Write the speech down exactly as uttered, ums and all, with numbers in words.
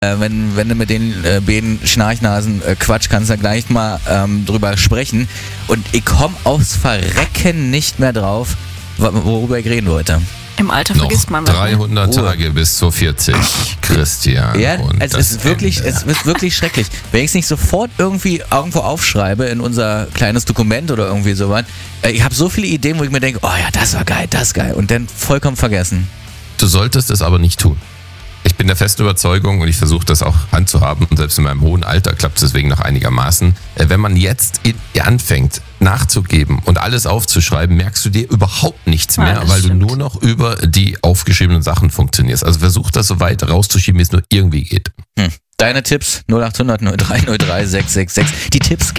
Äh, wenn, wenn du mit den äh, beiden Schnarchnasen äh, Quatsch kannst, dann gleich mal ähm, drüber sprechen. Und ich komme aufs Verrecken nicht mehr drauf, worüber ich reden wollte. Im Alter Noch vergisst man was. dreihundert Oh. Tage bis zu vierzig, Christian. Ja, und es das ist wirklich, Ende. es ist wirklich schrecklich. Wenn ich es nicht sofort irgendwie irgendwo aufschreibe in unser kleines Dokument oder irgendwie sowas, äh, ich habe so viele Ideen, wo ich mir denke, oh ja, das war geil, das ist geil. Und dann vollkommen vergessen. Du solltest es aber nicht tun. Ich bin der festen Überzeugung und ich versuche das auch handzuhaben und selbst in meinem hohen Alter klappt es deswegen noch einigermaßen. Äh, Wenn man jetzt in, anfängt nachzugeben und alles aufzuschreiben, merkst du dir überhaupt nichts Ja, mehr, das weil stimmt. du nur noch über die aufgeschriebenen Sachen funktionierst. Also versuch das so weit rauszuschieben, wie es nur irgendwie geht. Hm. Deine Tipps null acht hundert null drei null drei sechs sechs sechs. Die Tipps